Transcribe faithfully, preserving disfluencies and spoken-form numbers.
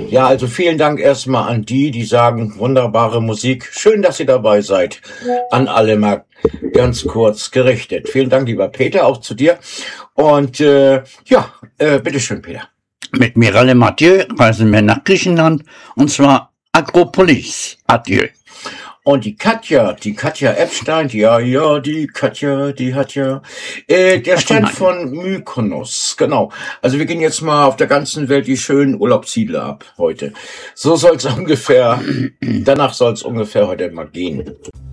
Ja, also vielen Dank erstmal an die, die sagen, wunderbare Musik. Schön, dass ihr dabei seid. An alle mal ganz kurz gerichtet. Vielen Dank, lieber Peter, auch zu dir. Und äh, ja, äh, bitteschön, Peter. Mit Mireille Mathieu reisen wir nach Griechenland, und zwar Akropolis. Adieu. Und die Katja, die Katja Epstein, ja, ja, die Katja, die hat ja, äh, der Strand von Mykonos, genau. Also wir gehen jetzt mal auf der ganzen Welt die schönen Urlaubsziele ab heute. So soll es ungefähr, danach soll es ungefähr heute mal gehen.